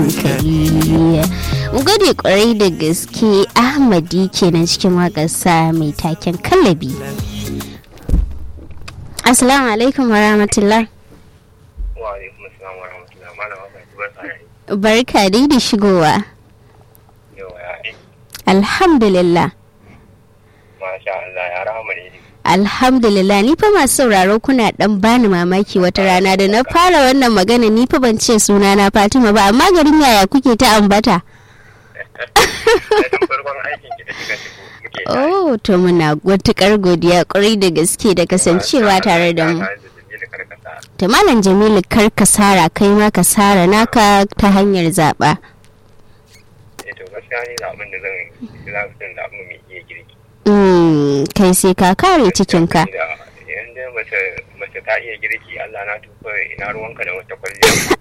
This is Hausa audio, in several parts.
hankali. Gode kwarai da gaske. Ahmadi kenan cikin waƙarsa mai taken kallabi. Assalamu alaikum wa rahmatullah. Wa alaikum assalam wa rahmatullah. Malama barka. Barka dai da shigowa. Yawa ya. Alhamdulillah. Masha Allah ya rahama ne. Alhamdulillah, ni fa masu sauraro kuna dan bani mamaki wata rana da na fara wannan magana, ni fa ban ce suna na Fatima ba, amma garin yaya kuke ta ambata? Oh, to muna matukar godiya kwarai da gaske da kasancewa tare da mu. To Malam Jamilu kar ka sara, kai ma ka sara naka ta hanyar zaba. To gaskiya ni zaɓin da zan da abin mai iya girki. Kai sai ka kare cikinka. Yanda mace ta iya girki, Allah na tufa ina ruwanka da wata kwalliya.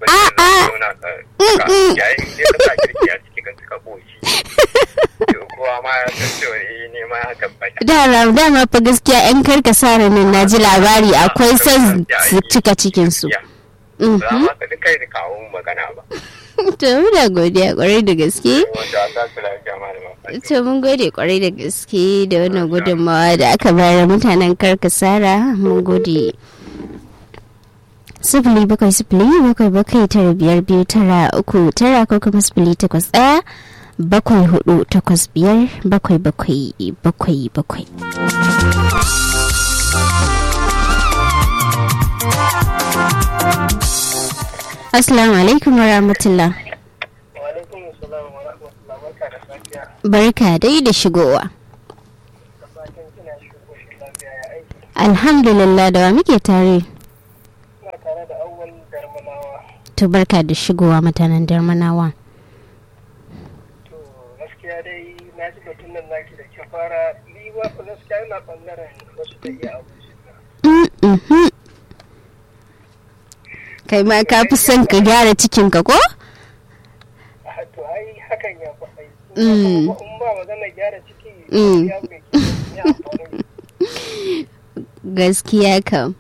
Yayin da ka sa girki a cikin ka koshi. Kowa ma ya san cewa ne ma ya tabbata. Dama fa gaskiya yan karkasara nan na ji labari akwai son su cika cikinsu. Ba ma ka kai da kawo magana ba. To muna godiya kwarai da gaske. To mun gode kwarai da gaske da wannan gudunmawa da aka bayar mutanen karkasara, mun gode. 0707 ko kuma 0819 7485777. Assalamu alaikum wa rahmatullah. Wa alaikum assalam wa rahmatullah. Barka da safiya. Barka dai da shigowa. Alhamdulillah, da wa muke tare? Ina tare da Awwal Darmanawa. To barka da shigowa mutanen Darmanawa. To gaskiya dai na ji batun nan naki da ke fara, ni ba ku gaskiya ina bangaren wasu da iya abu. Kai ma ka fi son ka gyara cikinka ko? To ai hakan ya fi ai. In ba magana gyara ciki ya mai ya amfani. Gaskiya kam.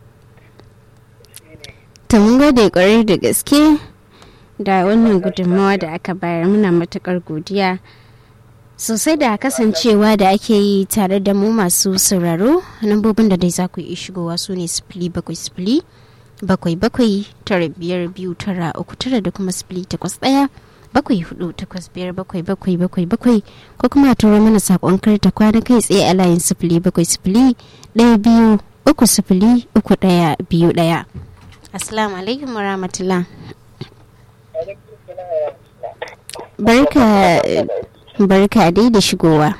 Ta mun gode kwarai da gaske da wannan gudunmawa da aka bayar, muna matukar godiya sosai da kasancewa da ake yi tare da mu masu sauraro. Lambobin da dai za ku yi shigowa su ne 0707 7752939 da kuma 0817485777 ko kuma a turo mana sakon karta kwana kai tsaye a layin 0701230321. Assalamu alaikum wa rahmatullah. Barka dai da shigowa.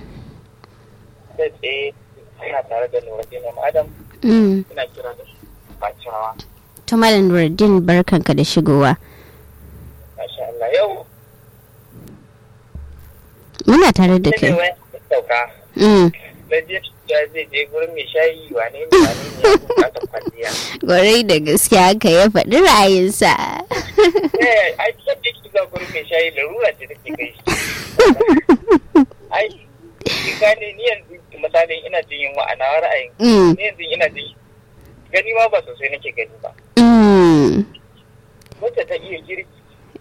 Ina tare da Nuruddin Adam. Ina kira da Bacirawa. To Malam Nuruddin, barkanka da shigowa. Masha Allah, yau muna tare da kai. Zai je gurin mai shayi wane ne ya bukata kwalliya. Gwarai da gaske haka ya faɗi ra'ayinsa. Ai, yadda ke zuwa gurin mai shayi larura ce take kai shi. Ai, gane ni yanzu misalin ina jin yin wa'ana ra'ayin. Ni yanzu ina jin gani ma ba sosai nake gani ba. Wacce ta iya girki.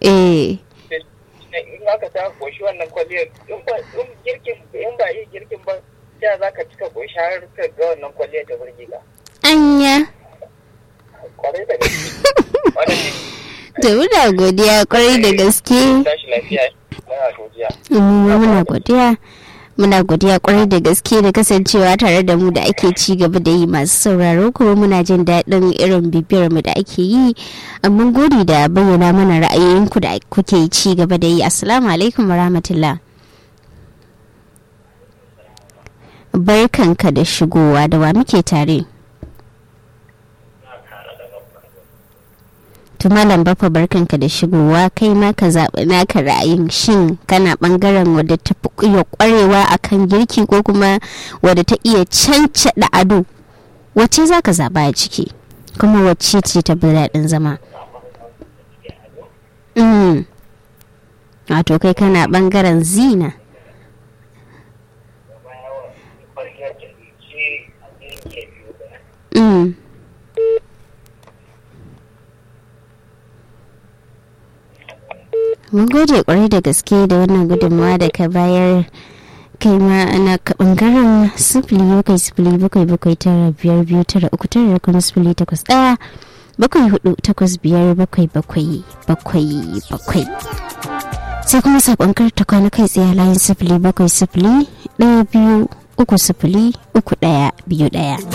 In aka ta koshi wannan kwalliyar, in ba iya girkin ba, ya za ka cika koshi har ka ga wannan kwalliyar ta burge ka. Anya. Kwarai da gaske. Da muna godiya kwarai da gaske. Tashi lafiya, muna godiya. Muna godiya kwarai da gaske da kasancewa tare da mu da ake ci gaba da yi, masu sauraro kuma muna jin daɗin irin bibiyar mu da ake yi. Mun gode da bayyana mana ra'ayoyinku da kuke ci gaba da yi. Assalamu alaikum wa rahmatullah. Barkanka da shigowa, da wa muke tare? Malam Baffa, barkanka da shigowa. Kai ma ka zaɓi naka ra'ayin, shin kana ɓangaren wadda ta fi iya ƙwarewa a kan girki ko kuma wadda ta iya cancaɗa ado? Wacce za ka zaɓa a ciki, kuma wacce ce ta bi daɗin zama? Wato kai kana ɓangaren zina. mun gode kwarai da gaske da wannan gudunmawa da ka bayar. Kai ma ana ka bangaren 0707795293 kuma 0814857777. sai kuma sakon karta kwana kai tsaye layin 0701230321.